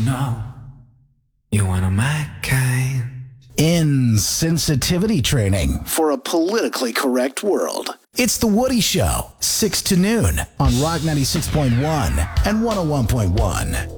know you're one of my kind. Insensitivity training for a politically correct world. It's The Woody Show, 6 to noon on Rock 96.1 and 101.1.